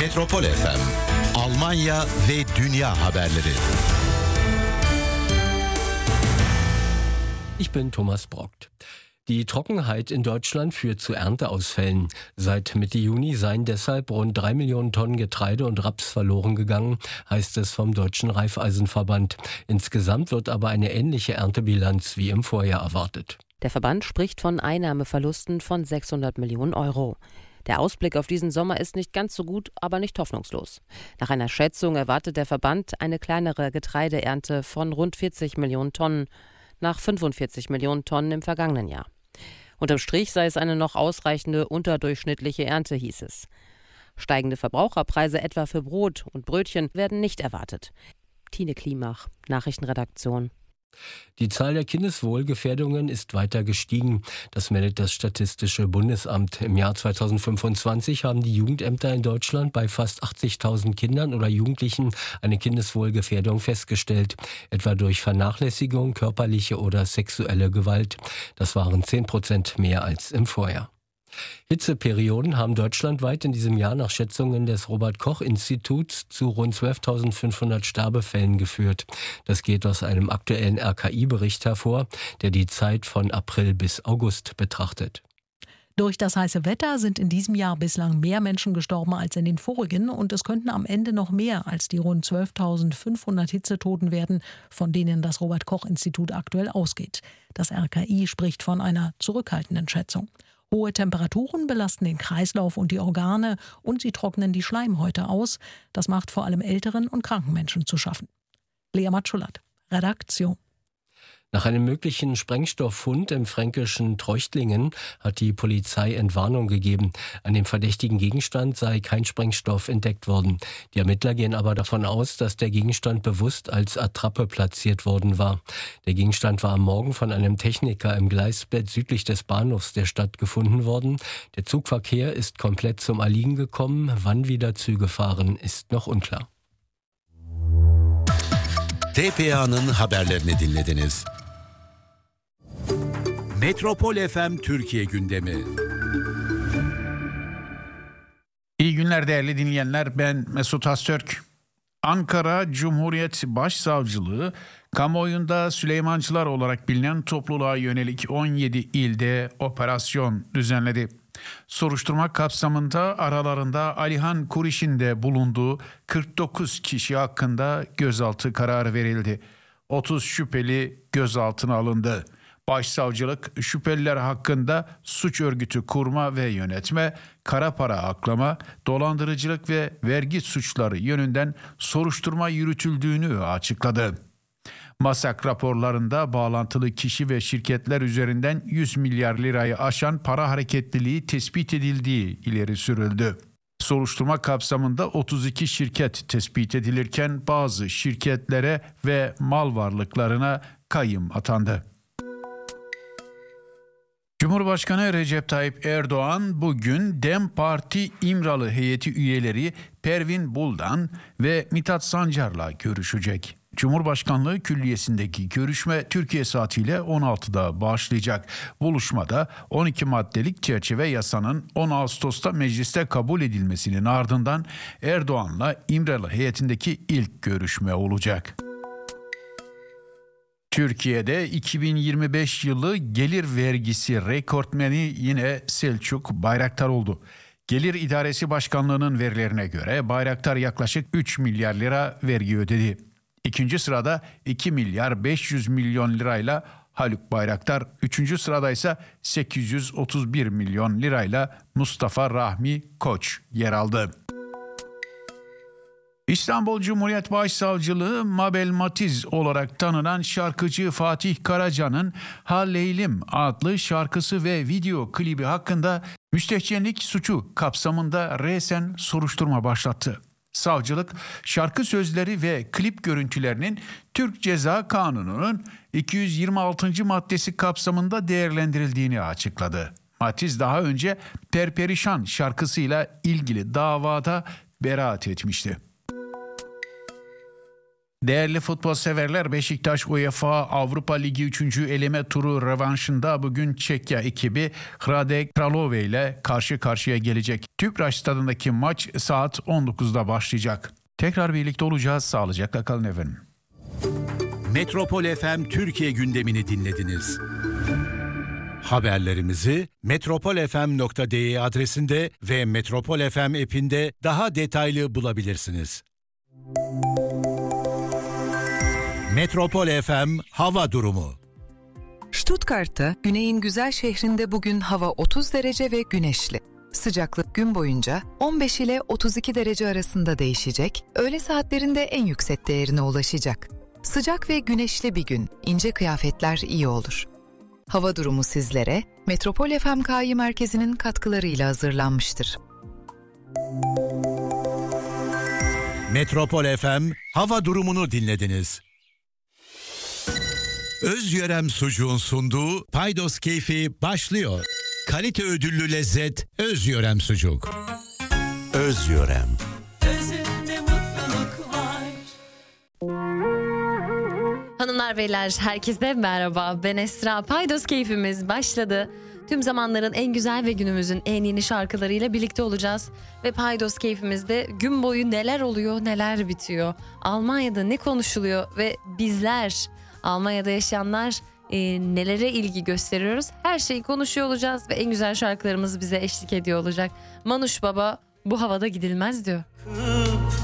Metropol FM, Almanya ve dünya haberleri. Ich bin Thomas Brockt. Die Trockenheit in Deutschland führt zu Ernteausfällen. Seit Mitte Juni seien deshalb rund 3 Millionen Tonnen Getreide und Raps verloren gegangen, heißt es vom Deutschen Raiffeisenverband. Insgesamt wird aber eine ähnliche Erntebilanz wie im Vorjahr erwartet. Der Verband spricht von Einnahmeverlusten von 600 Millionen Euro. Der Ausblick auf diesen Sommer ist nicht ganz so gut, aber nicht hoffnungslos. Nach einer Schätzung erwartet der Verband eine kleinere Getreideernte von rund 40 Millionen Tonnen, nach 45 Millionen Tonnen im vergangenen Jahr. Unterm Strich sei es eine noch ausreichende unterdurchschnittliche Ernte, hieß es. Steigende Verbraucherpreise etwa für Brot und Brötchen werden nicht erwartet. Tine Klimach, Nachrichtenredaktion. Die Zahl der Kindeswohlgefährdungen ist weiter gestiegen. Das meldet das Statistische Bundesamt. Im Jahr 2025 haben die Jugendämter in Deutschland bei fast 80.000 Kindern oder Jugendlichen eine Kindeswohlgefährdung festgestellt, etwa durch Vernachlässigung, körperliche oder sexuelle Gewalt. Das waren 10% mehr als im Vorjahr. Hitzeperioden haben deutschlandweit in diesem Jahr nach Schätzungen des Robert-Koch-Instituts zu rund 12.500 Sterbefällen geführt. Das geht aus einem aktuellen RKI-Bericht hervor, der die Zeit von April bis August betrachtet. Durch das heiße Wetter sind in diesem Jahr bislang mehr Menschen gestorben als in den vorigen und es könnten am Ende noch mehr als die rund 12.500 Hitzetoten werden, von denen das Robert-Koch-Institut aktuell ausgeht. Das RKI spricht von einer zurückhaltenden Schätzung. Hohe Temperaturen belasten den Kreislauf und die Organe und sie trocknen die Schleimhäute aus. Das macht vor allem älteren und kranken Menschen zu schaffen. Lea Matschulat, Redaktion. Nach einem möglichen Sprengstofffund im fränkischen Treuchtlingen hat die Polizei Entwarnung gegeben. An dem verdächtigen Gegenstand sei kein Sprengstoff entdeckt worden. Die Ermittler gehen aber davon aus, dass der Gegenstand bewusst als Attrappe platziert worden war. Der Gegenstand war am Morgen von einem Techniker im Gleisbett südlich des Bahnhofs der Stadt gefunden worden. Der Zugverkehr ist komplett zum Erliegen gekommen. Wann wieder Züge fahren, ist noch unklar. TPA'nın haberlerini dinlediniz. Metropol FM Türkiye gündemi. İyi günler değerli dinleyenler, ben Mesut Astürk. Ankara Cumhuriyet Başsavcılığı, kamuoyunda Süleymancılar olarak bilinen topluluğa yönelik 17 ilde operasyon düzenledi. Soruşturma kapsamında aralarında Alihan Kuriş'in de bulunduğu 49 kişi hakkında gözaltı kararı verildi. 30 şüpheli gözaltına alındı. Başsavcılık şüpheliler hakkında suç örgütü kurma ve yönetme, kara para aklama, dolandırıcılık ve vergi suçları yönünden soruşturma yürütüldüğünü açıkladı. MASAK raporlarında bağlantılı kişi ve şirketler üzerinden 100 milyar lirayı aşan para hareketliliği tespit edildiği ileri sürüldü. Soruşturma kapsamında 32 şirket tespit edilirken bazı şirketlere ve mal varlıklarına kayyım atandı. Cumhurbaşkanı Recep Tayyip Erdoğan bugün DEM Parti İmralı heyeti üyeleri Pervin Buldan ve Mithat Sancar'la görüşecek. Cumhurbaşkanlığı Külliyesi'ndeki görüşme Türkiye saatiyle 16'da başlayacak. Buluşmada 12 maddelik çerçeve yasanın 10 Ağustos'ta mecliste kabul edilmesinin ardından Erdoğan'la İmralı heyetindeki ilk görüşme olacak. Türkiye'de 2025 yılı gelir vergisi rekortmeni yine Selçuk Bayraktar oldu. Gelir İdaresi Başkanlığı'nın verilerine göre Bayraktar yaklaşık 3 milyar lira vergi ödedi. İkinci sırada 2 milyar 500 milyon lirayla Haluk Bayraktar, üçüncü sırada ise 831 milyon lirayla Mustafa Rahmi Koç yer aldı. İstanbul Cumhuriyet Başsavcılığı Mabel Matiz olarak tanınan şarkıcı Fatih Karaca'nın Ha Leylim adlı şarkısı ve video klibi hakkında müstehcenlik suçu kapsamında resen soruşturma başlattı. Savcılık, şarkı sözleri ve klip görüntülerinin Türk Ceza Kanunu'nun 226. maddesi kapsamında değerlendirildiğini açıkladı. Matiz daha önce Perperişan şarkısıyla ilgili davada beraat etmişti. Değerli futbol severler, Beşiktaş UEFA Avrupa Ligi 3. eleme turu rövanşında bugün Çekya ekibi Hradec Kralove ile karşı karşıya gelecek. Tüpraş stadındaki maç saat 19'da başlayacak. Tekrar birlikte olacağız. Sağlıcakla kalın efendim. Metropol FM Türkiye gündemini dinlediniz. Haberlerimizi metropolfm.de adresinde ve Metropol FM app'inde daha detaylı bulabilirsiniz. Metropol FM hava durumu. Stuttgart'ta, güneyin güzel şehrinde bugün hava 30 derece ve güneşli. Sıcaklık gün boyunca 15 ile 32 derece arasında değişecek, öğle saatlerinde en yüksek değerine ulaşacak. Sıcak ve güneşli bir gün, ince kıyafetler iyi olur. Hava durumu sizlere Metropol FM KY Merkezi'nin katkılarıyla hazırlanmıştır. Metropol FM hava durumunu dinlediniz. Özyörem Sucuğun sunduğu Paydos Keyfi başlıyor. Kalite ödüllü lezzet Özyörem Sucuk. Özyörem. Özünde mutluluk var. Hanımlar beyler herkese merhaba. Ben Esra. Paydos Keyfimiz başladı. Tüm zamanların en güzel ve günümüzün en yeni şarkılarıyla birlikte olacağız. Ve Paydos Keyfimizde gün boyu neler oluyor, neler bitiyor. Almanya'da ne konuşuluyor ve bizler, Almanya'da yaşayanlar nelere ilgi gösteriyoruz. Her şeyi konuşuyor olacağız ve en güzel şarkılarımız bize eşlik ediyor olacak. Manuş Baba bu havada gidilmez diyor.